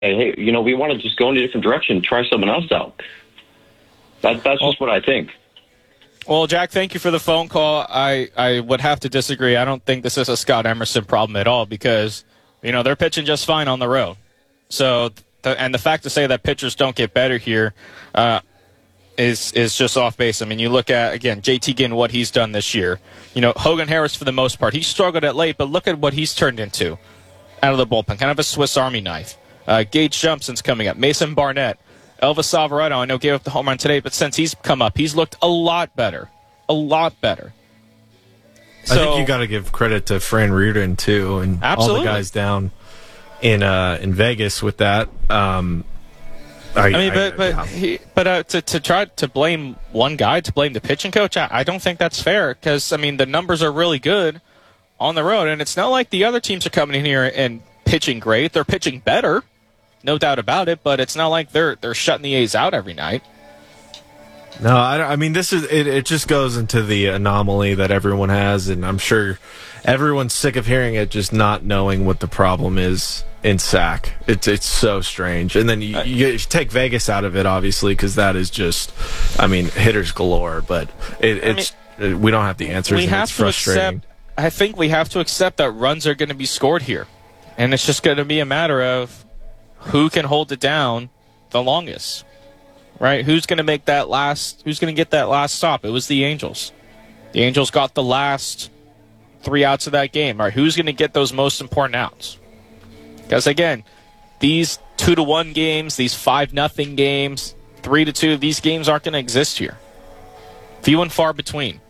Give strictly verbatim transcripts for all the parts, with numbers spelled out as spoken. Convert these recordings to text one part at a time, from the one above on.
hey, you know, we want to just go in a different direction, try someone else out. That, that's just what I think. Well, Jack, thank you for the phone call. I, I would have to disagree. I don't think this is a Scott Emerson problem at all because, you know, they're pitching just fine on the road. So, the, and the fact to say that pitchers don't get better here uh, is is just off base. I mean, you look at, again, J T Ginn, what he's done this year. You know, Hogan Harris, for the most part, he struggled at late, but look at what he's turned into out of the bullpen, kind of a Swiss Army knife. Uh, Gage Jumpson's coming up. Mason Barnett. Elvis Alvarado, I know, gave up the home run today, but since he's come up, he's looked a lot better. A lot better. So, I think you got to give credit to Fran Riordan, too, and absolutely. all the guys down in uh, in Vegas with that. Um, I, I mean, but I, but yeah. he, but uh, to to try to blame one guy, to blame the pitching coach, I, I don't think that's fair because, I mean, the numbers are really good on the road, and it's not like the other teams are coming in here and pitching great. They're pitching better, no doubt about it, but it's not like they're they're shutting the A's out every night. No, I, I mean, this is it, it just goes into the anomaly that everyone has, and I'm sure everyone's sick of hearing it, just not knowing what the problem is in S A C. It's it's so strange. And then you, you take Vegas out of it, obviously, because that is just, I mean, hitters galore, but it, it's I mean, we don't have the answers, we and have it's frustrating. To accept, I think we have to accept that runs are going to be scored here, and it's just going to be a matter of who can hold it down the longest. Right? Who's going to make that last, who's going to get that last stop? It was the Angels. The Angels got the last three outs of that game. Right? Who's going to get those most important outs? Because, again, these two to one games, these five nothing games, three to two, these games aren't going to exist here. Few and far between.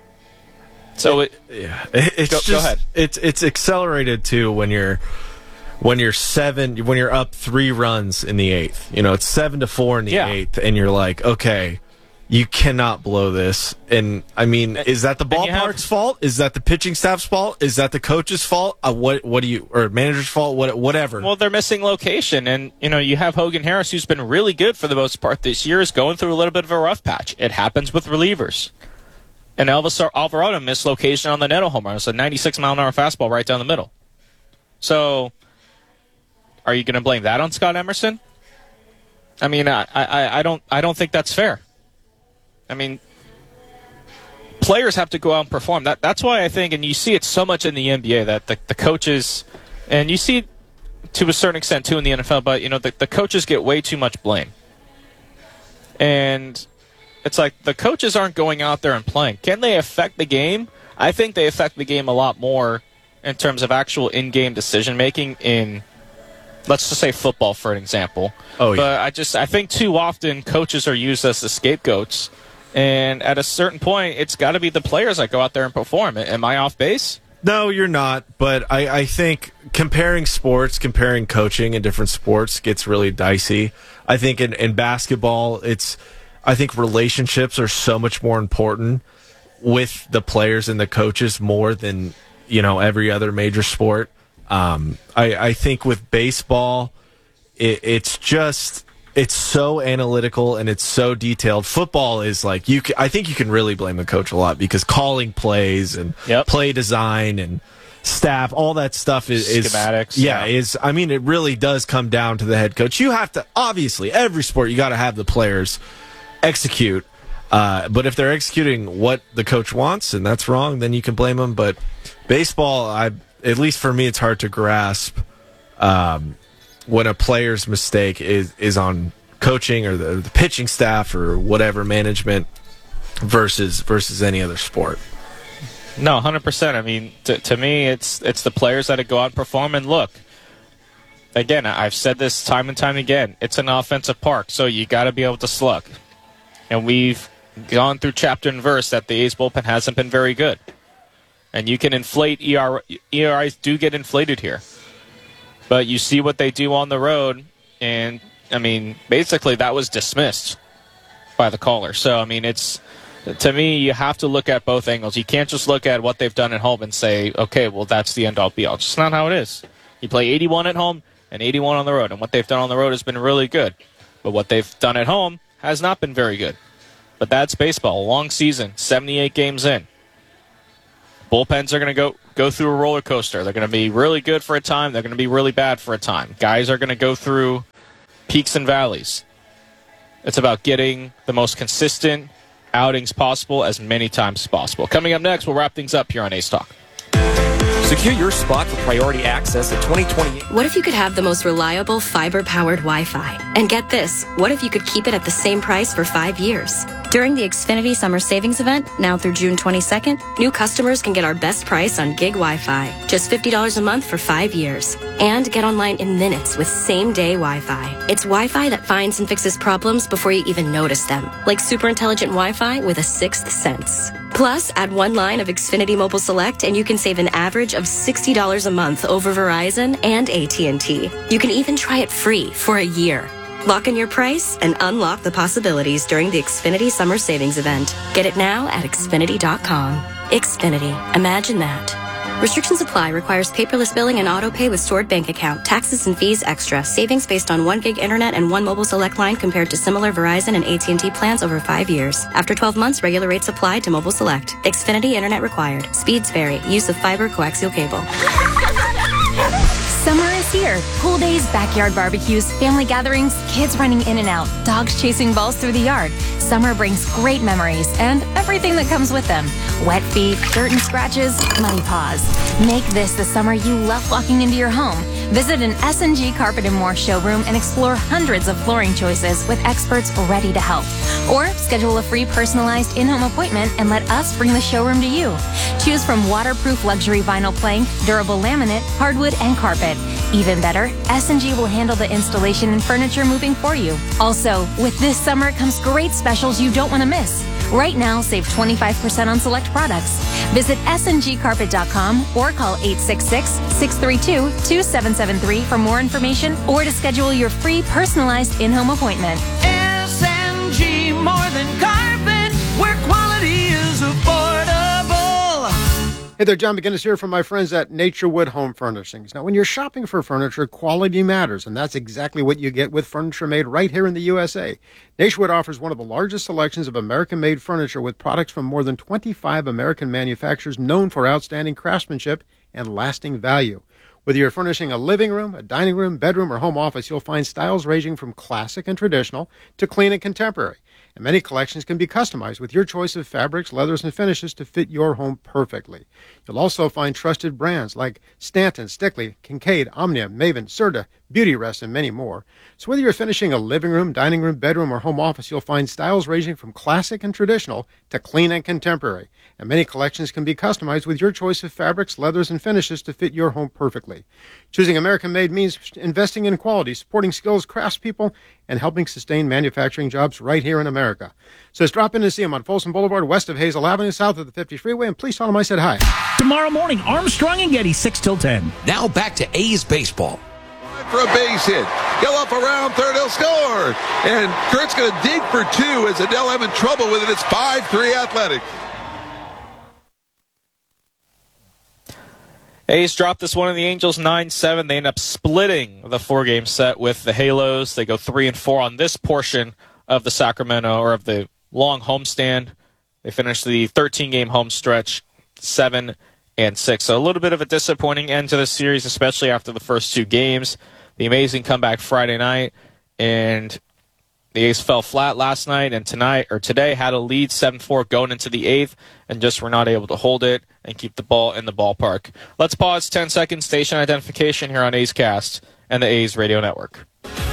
So, it, it yeah. It's go, just, go ahead. It's, it's accelerated, too, when you're, When you're seven, when you're up three runs in the eighth, you know, it's seven to four in the yeah. eighth, and you're like, okay, you cannot blow this. And I mean, is that the ballpark's have, fault? Is that the pitching staff's fault? Is that the coach's fault? Uh, what, what do you, or manager's fault? What, whatever. Well, they're missing location, and you know, you have Hogan Harris, who's been really good for the most part this year, is going through a little bit of a rough patch. It happens with relievers. And Elvis Alvarado missed location on the Neto home run. It's a ninety-six mile an hour fastball right down the middle. So, are you going to blame that on Scott Emerson? I mean, I, I, I don't I don't think that's fair. I mean, players have to go out and perform. That that's why I think, and you see it so much in the N B A, that the, the coaches, and you see it to a certain extent too in the N F L, but you know the, the coaches get way too much blame. And it's like the coaches aren't going out there and playing. Can they affect the game? I think they affect the game a lot more in terms of actual in-game decision-making in, let's just say football, for an example. Oh, yeah. But I just I think too often coaches are used as the scapegoats, and at a certain point, it's got to be the players that go out there and perform. Am I off base? No, you're not. But I, I think comparing sports, comparing coaching in different sports gets really dicey. I think in, in basketball, it's I think relationships are so much more important with the players and the coaches more than, you know, every other major sport. Um, I, I think with baseball, it, it's just it's so analytical and it's so detailed. Football is like you. Can, I think you can really blame the coach a lot because calling plays and yep. play design and staff, all that stuff is, is schematics. Yeah, yeah, is I mean, it really does come down to the head coach. You have to obviously every sport you got to have the players execute. Uh, but if they're executing what the coach wants and that's wrong, then you can blame them. But baseball, I. At least for me, it's hard to grasp um, when a player's mistake is, is on coaching or the, the pitching staff or whatever management versus versus any other sport. No, one hundred percent. I mean, to, to me, it's it's the players that go out and perform. And look, again, I've said this time and time again. It's an offensive park, so you got to be able to slug. And we've gone through chapter and verse that the A's bullpen hasn't been very good. And you can inflate E R, E R Is do get inflated here. But you see what they do on the road, and, I mean, basically that was dismissed by the caller. So, I mean, it's, to me, you have to look at both angles. You can't just look at what they've done at home and say, okay, well, that's the end-all, be-all. It's just not how it is. You play eighty-one at home and eighty-one on the road, and what they've done on the road has been really good. But what they've done at home has not been very good. But that's baseball. A long season, seventy-eight games in. Bullpens are going to go go through a roller coaster. They're going to be really good for a time. They're going to be really bad for a time. Guys are going to go through peaks and valleys. It's about getting the most consistent outings possible as many times as possible. Coming up next, we'll wrap things up here on Ace Talk. Secure your spot for priority access at twenty twenty-eight. What if you could have the most reliable fiber-powered Wi-Fi? And get this, what if you could keep it at the same price for five years? During the Xfinity Summer Savings Event, now through June twenty-second, new customers can get our best price on gig Wi-Fi, just fifty dollars a month for five years. And get online in minutes with same-day Wi-Fi. It's Wi-Fi that finds and fixes problems before you even notice them, like super intelligent Wi-Fi with a sixth sense. Plus, add one line of Xfinity Mobile Select and you can save an average of sixty dollars a month over Verizon and A T and T. You can even try it free for a year. Lock in your price and unlock the possibilities during the Xfinity Summer Savings Event. Get it now at Xfinity dot com. Xfinity. Imagine that. Restrictions apply. Requires paperless billing and auto pay with stored bank account. Taxes and fees extra. Savings based on one gig internet and one mobile select line compared to similar Verizon and A T and T plans over five years. After twelve months, regular rates apply to mobile select. Xfinity internet required. Speeds vary. Use of fiber coaxial cable. Summer is here. Pool days, backyard barbecues, family gatherings, kids running in and out, dogs chasing balls through the yard. Summer brings great memories and everything that comes with them. Wet feet, dirt and scratches, muddy paws. Make this the summer you love walking into your home. Visit an S and G Carpet and More showroom and explore hundreds of flooring choices with experts ready to help. Or schedule a free personalized in-home appointment and let us bring the showroom to you. Choose from waterproof luxury vinyl plank, durable laminate, hardwood, and carpet. Even better, S and G will handle the installation and furniture moving for you. Also, with this summer comes great specials you don't want to miss. Right now, save twenty-five percent on select products. Visit S N G carpet dot com or call eight six six, six three two, two seven seven three for more information or to schedule your free personalized in-home appointment. S N G, more than carpet, where quality is affordable. Hey there, John McGinnis here from my friends at Naturewood Home Furnishings. Now, when you're shopping for furniture, quality matters, and that's exactly what you get with furniture made right here in the U S A. Naturewood offers one of the largest selections of American-made furniture with products from more than twenty-five American manufacturers known for outstanding craftsmanship and lasting value. Whether you're furnishing a living room, a dining room, bedroom, or home office, you'll find styles ranging from classic and traditional to clean and contemporary. And many collections can be customized with your choice of fabrics, leathers, and finishes to fit your home perfectly. You'll also find trusted brands like Stanton, Stickley, Kincaid, Omnia, Maven, Serta, Beautyrest, and many more. So whether you're finishing a living room, dining room, bedroom, or home office, you'll find styles ranging from classic and traditional to clean and contemporary. And many collections can be customized with your choice of fabrics, leathers, and finishes to fit your home perfectly. Choosing American-made means investing in quality, supporting skilled craftspeople, and helping sustain manufacturing jobs right here in America. So just drop in to see them on Folsom Boulevard, west of Hazel Avenue, south of the fifty freeway, and please tell them I said hi. Tomorrow morning, Armstrong and Getty, six till ten. Now back to A's baseball. For a base hit. He'll up around third, he'll score. And Kurt's going to dig for two as Adele having trouble with it. It's five three Athletics. A's dropped this one in the Angels nine seven. They end up splitting the four-game set with the Halos. They go three and four on this portion of the Sacramento, or of the long homestand. They finish the thirteen-game home stretch seven and six. So a little bit of a disappointing end to the series, especially after the first two games. The amazing comeback Friday night, and the A's fell flat last night, and tonight or today had a lead seven four going into the eighth, and just were not able to hold it and keep the ball in the ballpark. Let's pause ten seconds, station identification here on A's Cast and the A's Radio Network.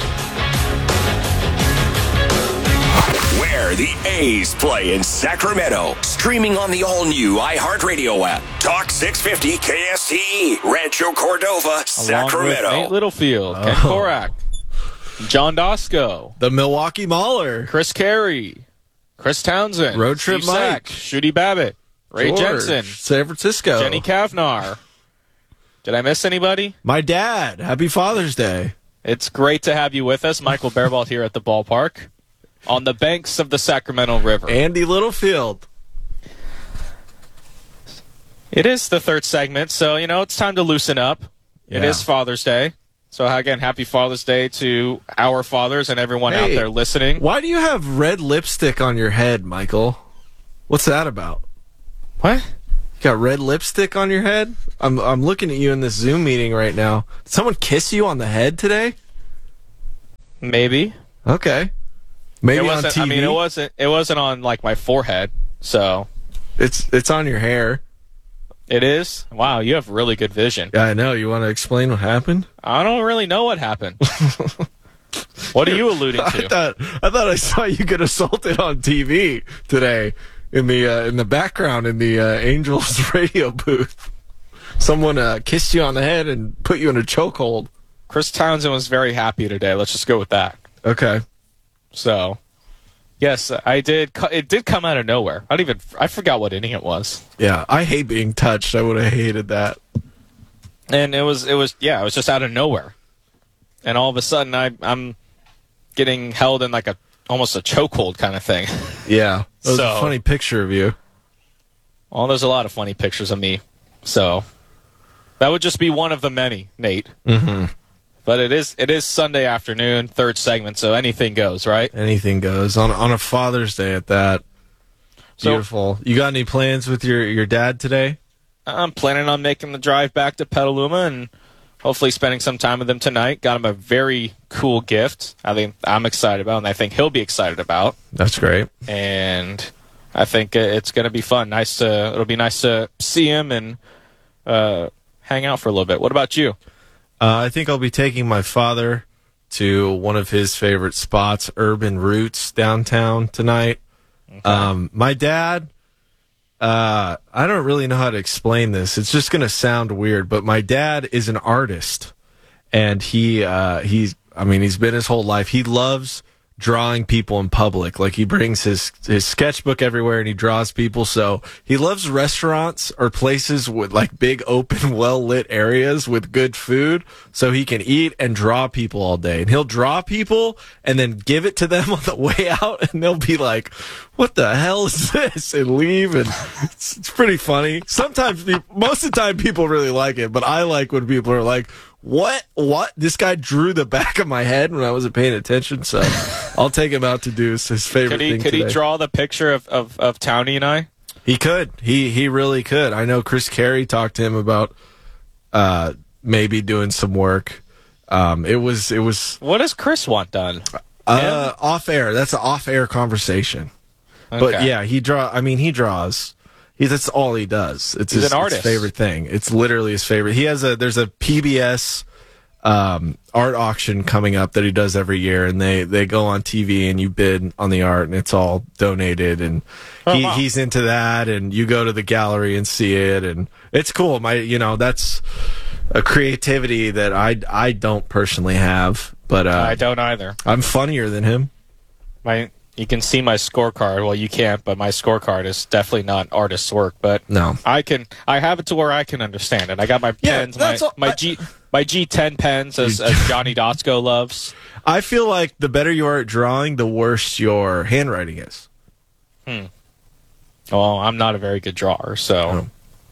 Where the A's play in Sacramento. Streaming on the all-new iHeartRadio app. Talk six fifty K S T E, Rancho Cordova, Sacramento. Along with Nate Littlefield, Oh. Ken Korak, John Dosco, The Milwaukee Mauler, Chris Carey, Chris Townsend, Road Trip Steve Mike, Sack, Shooty Babbitt, Ray George, Jensen, San Francisco, Jenny Kavnar. Did I miss anybody? My dad. Happy Father's Day. It's great to have you with us. Michael Bearbolt here at the ballpark on the banks of the Sacramento River. Andy Littlefield. It is the third segment, so, you know, it's time to loosen up. Yeah. It is Father's Day. So, again, happy Father's Day to our fathers and everyone Hey, out there listening. Why do you have red lipstick on your head, Michael? What's that about? What? got red lipstick on your head? I'm I'm looking at you in this Zoom meeting right now. Did someone kiss you on the head today? Maybe. Okay. Maybe it on wasn't, T V. I mean, it wasn't. It wasn't on like my forehead. So it's it's on your hair. It is? Wow, you have really good vision. Yeah, I know. You want to explain what happened? I don't really know what happened. What are you alluding to? I thought I thought I saw you get assaulted on T V today in the uh, in the background in the uh, Angels radio booth. Someone uh, kissed you on the head and put you in a chokehold. Chris Townsend was very happy today. Let's just go with that. Okay. So, yes, I did. It did come out of nowhere. I don't even. I forgot what inning it was. Yeah, I hate being touched. I would have hated that. And it was. It was. Yeah, it was just out of nowhere. And all of a sudden, I, I'm getting held in like a almost a chokehold kind of thing. Yeah, that was so, a funny picture of you. Well, there's a lot of funny pictures of me. So that would just be one of the many, Nate. Mm-hmm. But it is it is Sunday afternoon, third segment, so anything goes, right? Anything goes on on a Father's Day at that. Beautiful. So, you got any plans with your your dad today? I'm planning on making the drive back to Petaluma and hopefully spending some time with him tonight. Got him a very cool gift. I think I'm excited about, and I think he'll be excited about. That's great. And I think it's going to be fun. Nice to it'll be nice to see him and uh, hang out for a little bit. What about you? Uh, I think I'll be taking my father to one of his favorite spots, Urban Roots downtown tonight. Okay. Um, my dad, uh, I don't really know how to explain this. It's just going to sound weird, but my dad is an artist, and he uh, he's I mean he's been his whole life. He loves drawing people in public. Like, he brings his his sketchbook everywhere and he draws people. So he loves restaurants or places with like big open well lit areas with good food so he can eat and draw people all day. And he'll draw people and then give it to them on the way out, and they'll be like, what the hell is this, and leave. And it's, it's pretty funny. Sometimes people, most of the time people really like it, but I like when people are like, What? What? This guy drew the back of my head when I wasn't paying attention, so I'll take him out to do his favorite could he, thing Could today. he draw the picture of, of, of Townie and I? He could. He he really could. I know Chris Carey talked to him about uh, maybe doing some work. Um, it was it was. What does Chris want done? Uh, off air. That's an off air conversation. Okay. But yeah, he draw. I mean, he draws. He, that's all he does. It's He's his, an artist. his favorite thing. It's literally his favorite. He has a there's a P B S um, art auction coming up that he does every year, and they, they go on T V and you bid on the art, and it's all donated. And oh, he, wow. he's into that, and you go to the gallery and see it, and it's cool. My you know that's a creativity that I I don't personally have, but uh, I don't either. I'm funnier than him. My. You can see my scorecard. Well, you can't, but my scorecard is definitely not artist's work. But no, I can. I have it to where I can understand it. I got my pens, yeah, my, all, my I, G, my G ten pens, as, as Johnny Dotsco loves. I feel like the better you are at drawing, the worse your handwriting is. Hmm. Well, I'm not a very good drawer, so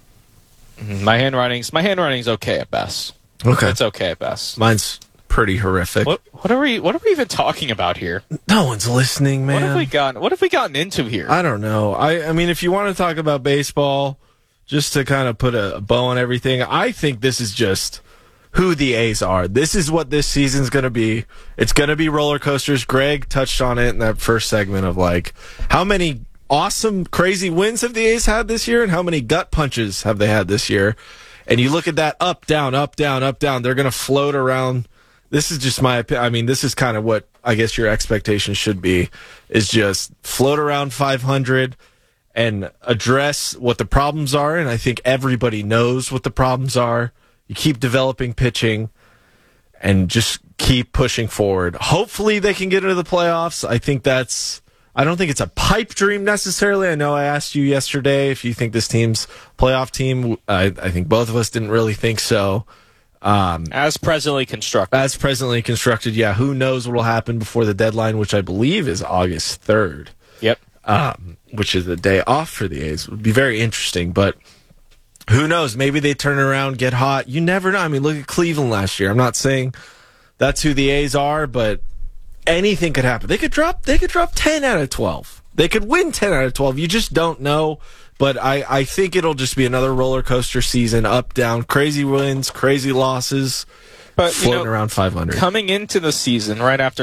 oh. my handwriting's my handwriting's okay at best. Okay, it's okay at best. Mine's pretty horrific. What, what are we? What are we even talking about here? No one's listening, man. What have we gotten? What have we gotten into here? I don't know. I, I mean, if you want to talk about baseball, just to kind of put a bow on everything, I think this is just who the A's are. This is what this season's going to be. It's going to be roller coasters. Greg touched on it in that first segment of like how many awesome, crazy wins have the A's had this year, and how many gut punches have they had this year. And you look at that up, down, up, down, up, down. They're going to float around. This is just my opinion. I mean, this is kind of what I guess your expectation should be, is just float around five hundred and address what the problems are. And I think everybody knows what the problems are. You keep developing pitching and just keep pushing forward. Hopefully they can get into the playoffs. I think that's, I don't think it's a pipe dream necessarily. I know I asked you yesterday if you think this team's playoff team. I, I think both of us didn't really think so. Um, as presently constructed. As presently constructed, yeah. Who knows what will happen before the deadline, which I believe is August third. Yep. Um, which is the day off for the A's. It would be very interesting, but who knows? Maybe they turn around, get hot. You never know. I mean, look at Cleveland last year. I'm not saying that's who the A's are, but anything could happen. They could drop. They could drop ten out of twelve. They could win ten out of twelve. You just don't know. But I, I think it'll just be another roller coaster season, up, down, crazy wins, crazy losses, but, floating you know, around five hundred. Coming into the season, right after